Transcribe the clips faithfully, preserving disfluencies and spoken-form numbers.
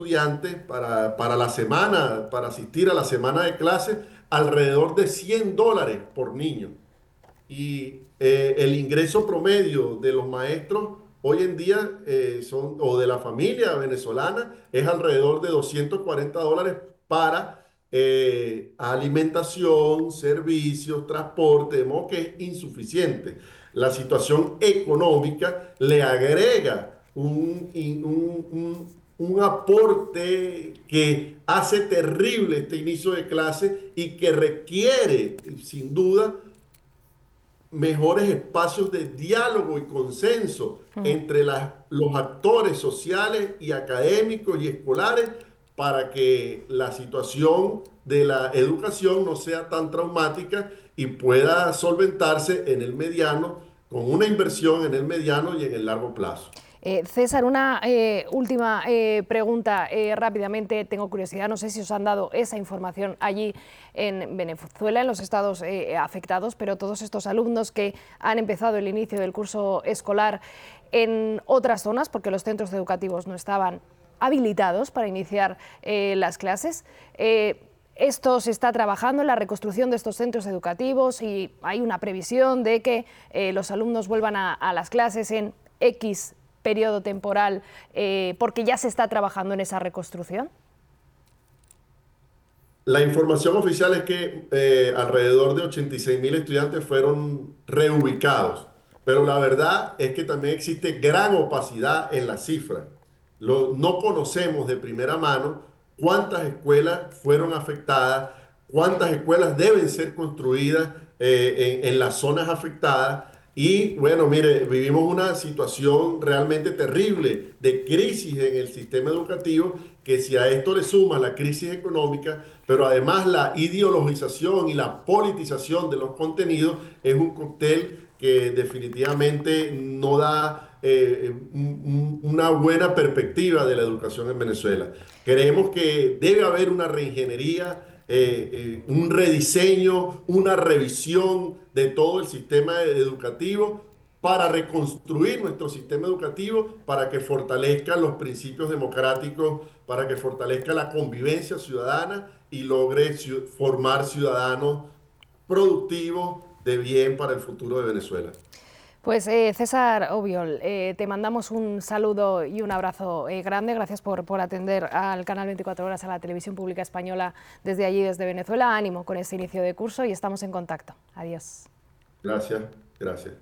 estudiantes para, para la semana, para asistir a la semana de clases, alrededor de cien dólares por niño. Y eh, el ingreso promedio de los maestros hoy en día eh, son, o de la familia venezolana, es alrededor de doscientos cuarenta dólares para eh, alimentación, servicios, transporte, de modo que es insuficiente. La situación económica le agrega un, un, un un aporte que hace terrible este inicio de clase y que requiere, sin duda, mejores espacios de diálogo y consenso entre las- los actores sociales y académicos y escolares para que la situación de la educación no sea tan traumática y pueda solventarse en el mediano, con una inversión en el mediano y en el largo plazo. Eh, César, una eh, última eh, pregunta eh, rápidamente. Tengo curiosidad, no sé si os han dado esa información allí en Venezuela, en los estados eh, afectados, pero todos estos alumnos que han empezado el inicio del curso escolar en otras zonas, porque los centros educativos no estaban habilitados para iniciar eh, las clases, eh, esto se está trabajando en la reconstrucción de estos centros educativos y hay una previsión de que eh, los alumnos vuelvan a, a las clases en X periodo temporal, eh, porque ya se está trabajando en esa reconstrucción. La información oficial es que eh, alrededor de ochenta y seis mil estudiantes fueron reubicados, pero la verdad es que también existe gran opacidad en las cifras. Lo- no conocemos de primera mano cuántas escuelas fueron afectadas, cuántas escuelas deben ser construidas eh, en, en las zonas afectadas. Y bueno, mire, vivimos una situación realmente terrible de crisis en el sistema educativo, que si a esto le suma la crisis económica, pero además la ideologización y la politización de los contenidos, es un cóctel que definitivamente no da eh, un- un- una buena perspectiva de la educación en Venezuela. Creemos que debe haber una reingeniería, eh, eh, un rediseño, una revisión de todo el sistema educativo para reconstruir nuestro sistema educativo, para que fortalezca los principios democráticos, para que fortalezca la convivencia ciudadana y logre ciu- formar ciudadanos productivos de bien para el futuro de Venezuela. Pues eh, César Obiol, eh, te mandamos un saludo y un abrazo eh, grande. Gracias por, por atender al canal veinticuatro horas, a la televisión pública española desde allí, desde Venezuela. Ánimo con este inicio de curso y estamos en contacto. Adiós. Gracias, gracias.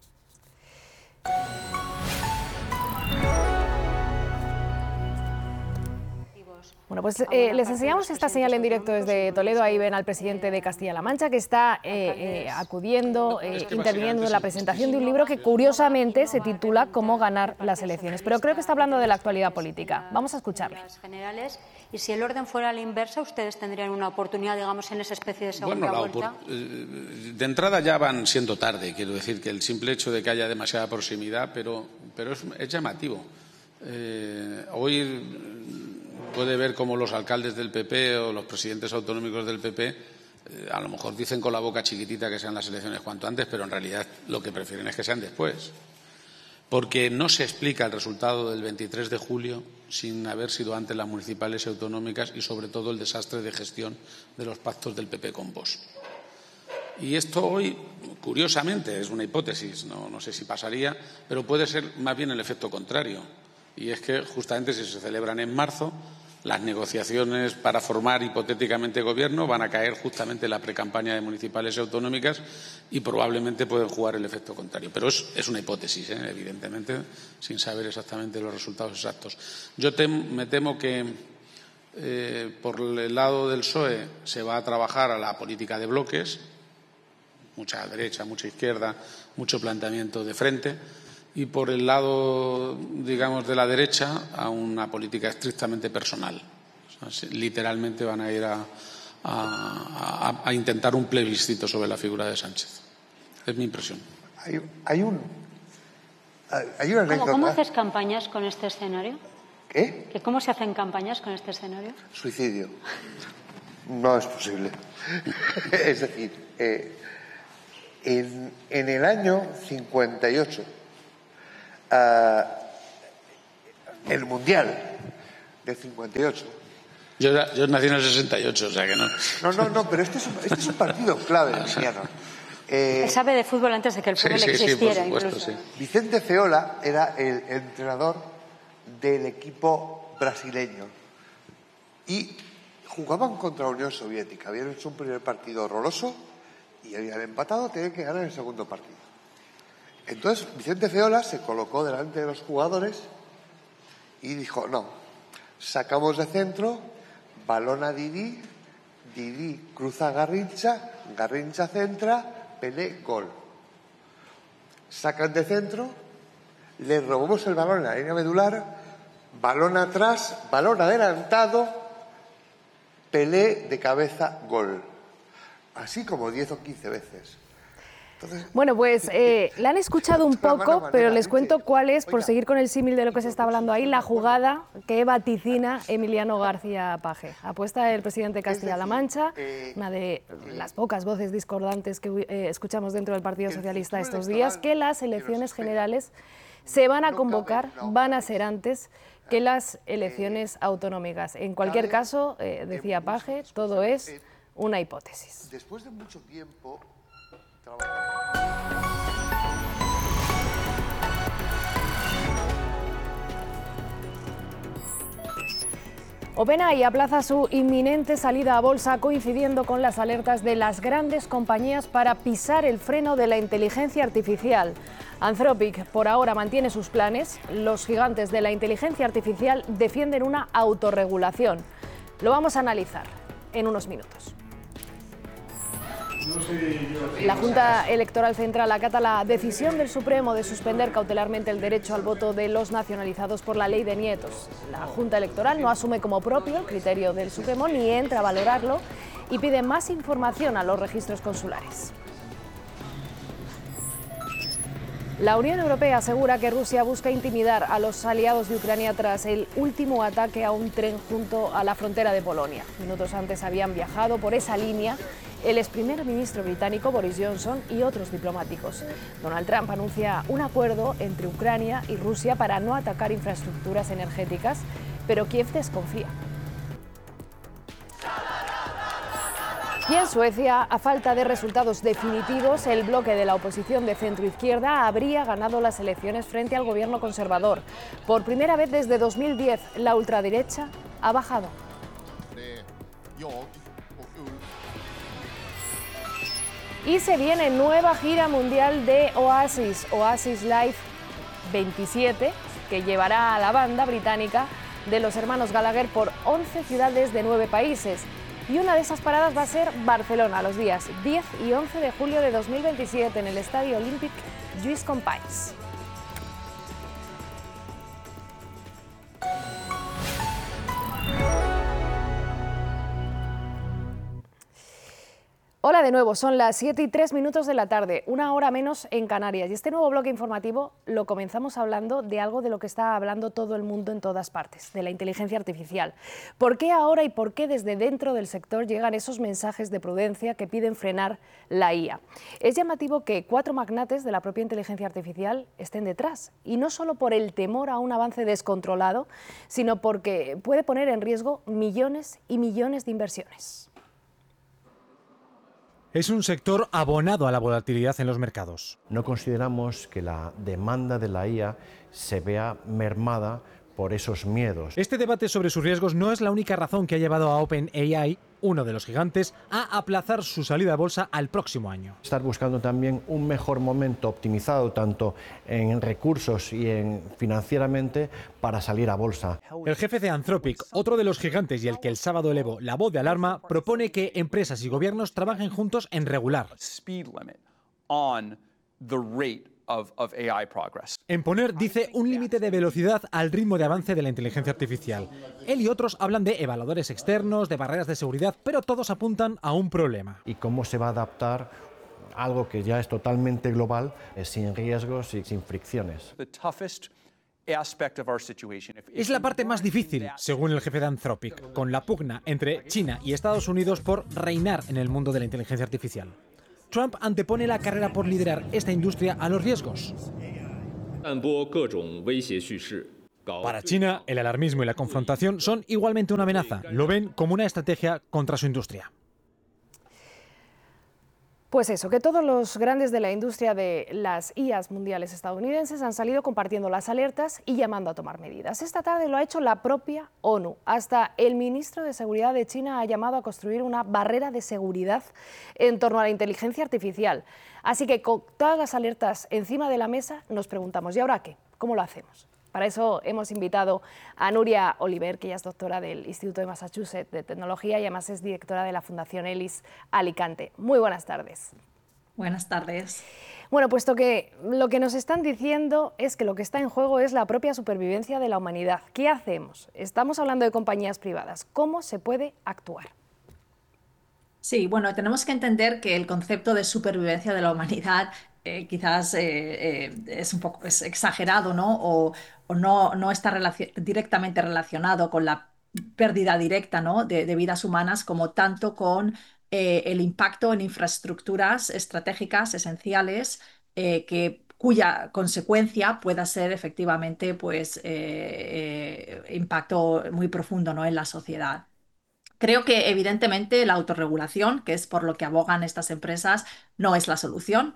Bueno, pues eh, les enseñamos esta señal en directo desde Toledo. Ahí ven al presidente de Castilla-La Mancha, que está eh, eh, acudiendo, eh, interviniendo en la presentación de un libro que curiosamente se titula Cómo ganar las elecciones, pero creo que está hablando de la actualidad política. Vamos a escucharle. Y si el orden fuera a la inversa, ¿ustedes tendrían una oportunidad, digamos, en esa especie de segunda bueno, vuelta? Eh, de entrada ya van siendo tarde, quiero decir que el simple hecho de que haya demasiada proximidad, pero, pero es, es llamativo. Eh, hoy puede ver cómo los alcaldes del P P o los presidentes autonómicos del P P eh, a lo mejor dicen con la boca chiquitita que sean las elecciones cuanto antes, pero en realidad lo que prefieren es que sean después. Porque no se explica el resultado del veintitrés de julio sin haber sido antes las municipales y autonómicas y, sobre todo, el desastre de gestión de los pactos del P P con Vox. Y esto hoy, curiosamente, es una hipótesis, no, no sé si pasaría, pero puede ser más bien el efecto contrario. Y es que, justamente, si se celebran en marzo, las negociaciones para formar hipotéticamente gobierno van a caer justamente en la precampaña de municipales y autonómicas y probablemente pueden jugar el efecto contrario. Pero es, es una hipótesis, ¿eh? Evidentemente, sin saber exactamente los resultados exactos. Yo tem, me temo que eh, por el lado del P S O E se va a trabajar a la política de bloques, mucha derecha, mucha izquierda, mucho planteamiento de frente, y por el lado, digamos, de la derecha a una política estrictamente personal. O sea, literalmente van a ir a, a, a, a intentar un plebiscito sobre la figura de Sánchez. Es mi impresión. Hay, hay un... Hay una ¿Cómo, ¿Cómo haces campañas con este escenario? ¿Qué? ¿Que ¿Cómo se hacen campañas con este escenario? Suicidio. No es posible. Es decir, eh, en, en el año cincuenta y ocho, Uh, el Mundial del cincuenta y ocho. Yo, yo nací en el sesenta y ocho, o sea que no. No, no, no, pero este es un, este es un partido clave, Emiliano. Eh, Él sabe de fútbol antes de que el fútbol sí, sí, existiera. Sí, por supuesto, incluso. sí. Vicente Feola era el entrenador del equipo brasileño y jugaban contra la Unión Soviética. Habían hecho un primer partido horroroso y habían empatado, tenían que ganar el segundo partido. Entonces Vicente Feola se colocó delante de los jugadores y dijo, no, sacamos de centro, balón a Didi, Didi cruza a Garrincha, Garrincha centra, Pelé, gol. Sacan de centro, le robamos el balón en la línea medular, balón atrás, balón adelantado, Pelé de cabeza, gol. Así como diez o quince veces. Entonces, bueno, pues eh, la han escuchado un poco, manera, pero les dice, cuento cuál es, por oiga, seguir con el símil de lo que se está hablando ahí, la jugada que vaticina Emiliano García Paje. Apuesta el presidente de Castilla-La Mancha, una de las pocas voces discordantes que eh, escuchamos dentro del Partido Socialista estos días, que las elecciones generales se van a convocar, van a ser antes que las elecciones autonómicas. En cualquier caso, eh, decía Paje, todo es una hipótesis. Después de mucho tiempo OpenAI aplaza su inminente salida a bolsa coincidiendo con las alertas de las grandes compañías para pisar el freno de la inteligencia artificial. Anthropic por ahora mantiene sus planes. Los gigantes de la inteligencia artificial defienden una autorregulación. Lo vamos a analizar en unos minutos. La Junta Electoral Central acata la decisión del Supremo de suspender cautelarmente el derecho al voto de los nacionalizados por la ley de nietos. La Junta Electoral no asume como propio el criterio del Supremo ni entra a valorarlo y pide más información a los registros consulares. La Unión Europea asegura que Rusia busca intimidar a los aliados de Ucrania tras el último ataque a un tren junto a la frontera de Polonia. Minutos antes habían viajado por esa línea el ex primer ministro británico Boris Johnson y otros diplomáticos. Donald Trump anuncia un acuerdo entre Ucrania y Rusia para no atacar infraestructuras energéticas, pero Kiev desconfía. Y en Suecia, a falta de resultados definitivos, el bloque de la oposición de centro-izquierda habría ganado las elecciones frente al gobierno conservador. Por primera vez desde dos mil diez, la ultraderecha ha bajado. Y se viene nueva gira mundial de Oasis, Oasis Live veintisiete, que llevará a la banda británica de los hermanos Gallagher por once ciudades de nueve países. Y una de esas paradas va a ser Barcelona, los días diez y once de julio de dos mil veintisiete en el Estadio Olímpic Lluís Companys. Hola de nuevo, son las siete y tres minutos de la tarde, una hora menos en Canarias. Y este nuevo bloque informativo lo comenzamos hablando de algo de lo que está hablando todo el mundo en todas partes, de la inteligencia artificial. ¿Por qué ahora y por qué desde dentro del sector llegan esos mensajes de prudencia que piden frenar la I A? Es llamativo que cuatro magnates de la propia inteligencia artificial estén detrás, y no solo por el temor a un avance descontrolado, sino porque puede poner en riesgo millones y millones de inversiones. Es un sector abonado a la volatilidad en los mercados. No consideramos que la demanda de la I A se vea mermada por esos miedos. Este debate sobre sus riesgos no es la única razón que ha llevado a OpenAI, uno de los gigantes, a aplazar su salida a bolsa al próximo año. Estar buscando también un mejor momento optimizado tanto en recursos y en financieramente para salir a bolsa. El jefe de Anthropic, otro de los gigantes y el que el sábado elevó la voz de alarma, propone que empresas y gobiernos trabajen juntos en regular. Of, of A I progress. En poner, dice, un límite de velocidad al ritmo de avance de la inteligencia artificial. Él y otros hablan de evaluadores externos, de barreras de seguridad, pero todos apuntan a un problema. ¿Y cómo se va a adaptar algo que ya es totalmente global, sin riesgos y sin fricciones? Es la parte más difícil, según el jefe de Anthropic, con la pugna entre China y Estados Unidos por reinar en el mundo de la inteligencia artificial. Trump antepone la carrera por liderar esta industria a los riesgos. Para China, el alarmismo y la confrontación son igualmente una amenaza. Lo ven como una estrategia contra su industria. Pues eso, que todos los grandes de la industria de las I As mundiales estadounidenses han salido compartiendo las alertas y llamando a tomar medidas. Esta tarde lo ha hecho la propia ONU. Hasta el ministro de Seguridad de China ha llamado a construir una barrera de seguridad en torno a la inteligencia artificial. Así que con todas las alertas encima de la mesa nos preguntamos, ¿y ahora qué? ¿Cómo lo hacemos? Para eso hemos invitado a Nuria Oliver, que ella es doctora del Instituto de Massachusetts de Tecnología y además es directora de la Fundación ELIS Alicante. Muy buenas tardes. Buenas tardes. Bueno, puesto que lo que nos están diciendo es que lo que está en juego es la propia supervivencia de la humanidad. ¿Qué hacemos? Estamos hablando de compañías privadas. ¿Cómo se puede actuar? Sí, bueno, tenemos que entender que el concepto de supervivencia de la humanidad eh, quizás eh, eh, es un poco es exagerado, ¿no? O, o no, no está relacion- directamente relacionado con la pérdida directa, ¿no? de, de vidas humanas, como tanto con eh, el impacto en infraestructuras estratégicas esenciales eh, que cuya consecuencia pueda ser efectivamente pues, eh, eh, impacto muy profundo, ¿no? en la sociedad. Creo que evidentemente la autorregulación, que es por lo que abogan estas empresas, no es la solución.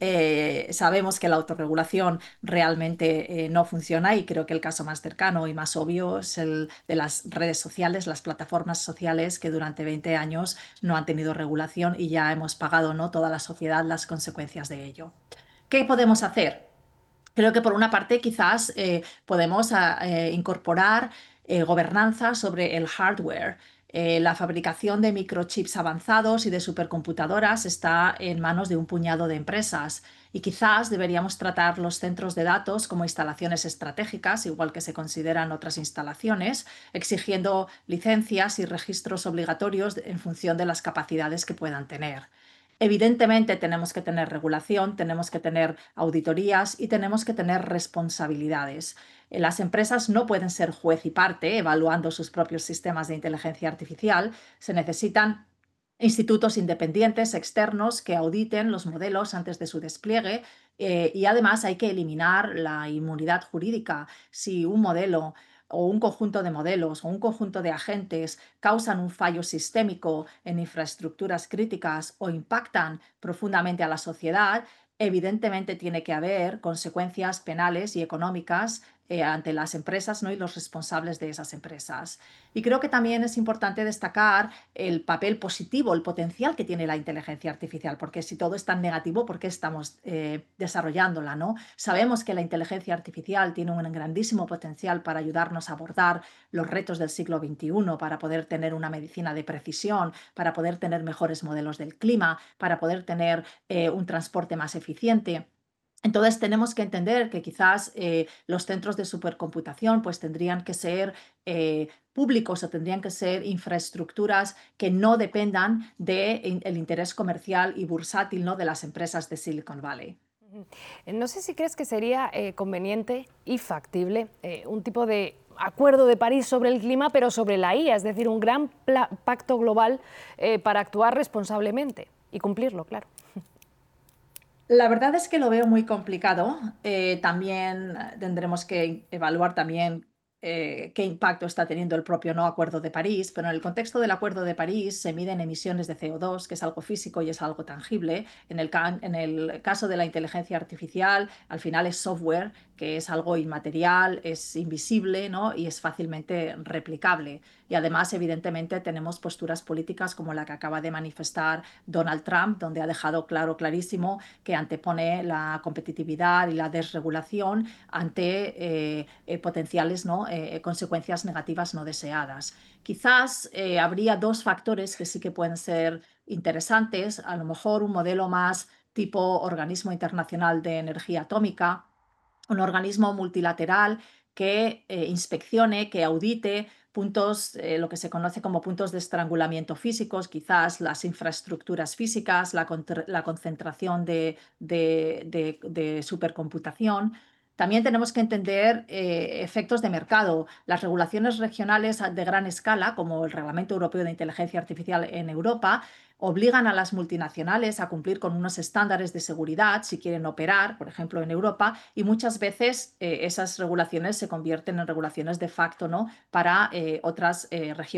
Eh, sabemos que la autorregulación realmente eh, no funciona y creo que el caso más cercano y más obvio es el de las redes sociales, las plataformas sociales que durante veinte años no han tenido regulación y ya hemos pagado, ¿no? toda la sociedad las consecuencias de ello. ¿Qué podemos hacer? Creo que por una parte quizás eh, podemos a, eh, incorporar eh, gobernanza sobre el hardware. Eh, la fabricación de microchips avanzados y de supercomputadoras está en manos de un puñado de empresas y quizás deberíamos tratar los centros de datos como instalaciones estratégicas, igual que se consideran otras instalaciones, exigiendo licencias y registros obligatorios en función de las capacidades que puedan tener. Evidentemente tenemos que tener regulación, tenemos que tener auditorías y tenemos que tener responsabilidades. Eh, Las empresas no pueden ser juez y parte evaluando sus propios sistemas de inteligencia artificial. Se necesitan institutos independientes externos que auditen los modelos antes de su despliegue eh, y además hay que eliminar la inmunidad jurídica. Si un modelo o un conjunto de modelos o un conjunto de agentes causan un fallo sistémico en infraestructuras críticas o impactan profundamente a la sociedad, evidentemente tiene que haber consecuencias penales y económicas eh, ante las empresas, ¿no? y los responsables de esas empresas. Y creo que también es importante destacar el papel positivo, el potencial que tiene la inteligencia artificial, porque si todo es tan negativo, ¿por qué estamos eh, desarrollándola? ¿no? Sabemos que la inteligencia artificial tiene un grandísimo potencial para ayudarnos a abordar los retos del siglo veintiuno, para poder tener una medicina de precisión, para poder tener mejores modelos del clima, para poder tener eh, un transporte más eficiente. Entonces tenemos que entender que quizás eh, los centros de supercomputación pues tendrían que ser eh, públicos o tendrían que ser infraestructuras que no dependan del de interés comercial y bursátil, ¿no? de las empresas de Silicon Valley. No sé si crees que sería eh, conveniente y factible eh, un tipo de acuerdo de París sobre el clima, pero sobre la I A, es decir, un gran pacto global eh, para actuar responsablemente y cumplirlo, claro. La verdad es que lo veo muy complicado. Eh, también tendremos que evaluar también eh, qué impacto está teniendo el propio no acuerdo de París, pero en el contexto del acuerdo de París se miden emisiones de C O dos, que es algo físico y es algo tangible. En el, en el caso de la inteligencia artificial, al final es software, que es algo inmaterial, es invisible, ¿no? y es fácilmente replicable. Y además, evidentemente, tenemos posturas políticas como la que acaba de manifestar Donald Trump, donde ha dejado claro, clarísimo, que antepone la competitividad y la desregulación ante eh, eh, potenciales, ¿no? eh, consecuencias negativas no deseadas. Quizás eh, habría dos factores que sí que pueden ser interesantes, a lo mejor un modelo más tipo Organismo Internacional de Energía Atómica, un organismo multilateral que eh, inspeccione, que audite puntos, eh, lo que se conoce como puntos de estrangulamiento físicos, quizás las infraestructuras físicas, la, la concentración de, de, de, de supercomputación. También tenemos que entender eh, efectos de mercado. Las regulaciones regionales de gran escala, como el Reglamento Europeo de Inteligencia Artificial en Europa, obligan a las multinacionales a cumplir con unos estándares de seguridad si quieren operar, por ejemplo, en Europa, y muchas veces eh, esas regulaciones se convierten en regulaciones de facto, ¿no?, para eh, otras eh, regiones.